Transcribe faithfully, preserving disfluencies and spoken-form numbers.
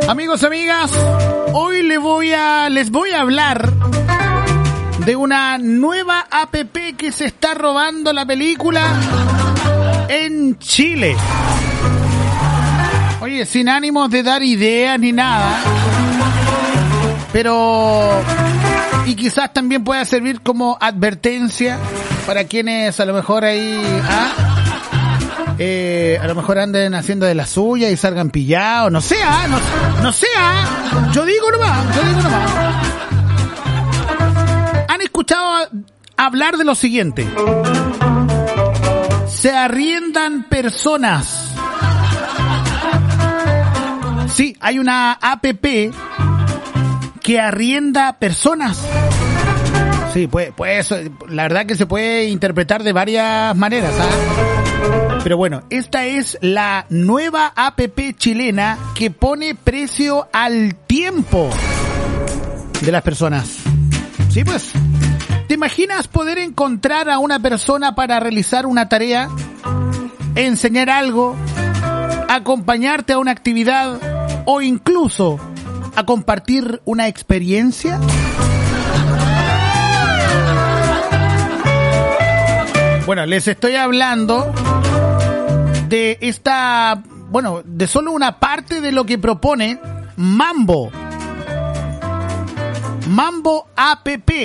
Amigos, amigas, hoy les voy a, les voy a hablar de una nueva app que se está robando la película en Chile. Oye, sin ánimos de dar ideas ni nada, pero y quizás también pueda servir como advertencia para quienes a lo mejor ahí ¿ah? eh, a lo mejor anden haciendo de la suya y salgan pillados, no sea, no, no sea, yo digo nomás, yo digo nomás. ¿Han escuchado hablar de lo siguiente? Se arriendan personas. Sí, hay una app que arrienda personas. Sí, pues, pues la verdad que se puede interpretar de varias maneras, ¿sabes? Pero bueno, esta es la nueva app chilena que pone precio al tiempo de las personas. Sí, pues. ¿Te imaginas poder encontrar a una persona para realizar una tarea, enseñar algo, acompañarte a una actividad o incluso a compartir una experiencia? Bueno, les estoy hablando de esta, bueno, de solo una parte de lo que propone Mambo. Mambo App.